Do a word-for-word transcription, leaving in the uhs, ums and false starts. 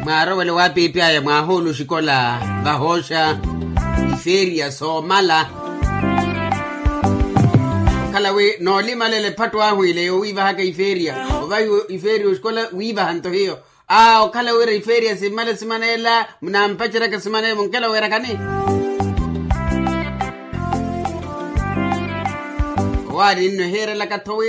Maro wale wapi pia ya maholu shikola bahosha iferia somala kala we no lima lele patwa huile uiva haka iferia ovayo iferia shikola uiva hanto hiyo ah kala we iferia simala simanela mnampachira ka simane munkela we rakani wadi no here la katowe